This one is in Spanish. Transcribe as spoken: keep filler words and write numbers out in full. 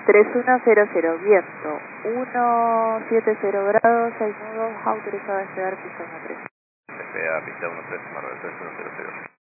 tres uno cero cero, viento uno siete cero grados, seis nudos, autorizado a despegar pista uno tres. Despega pista uno tres, Mar del tres uno cero cero.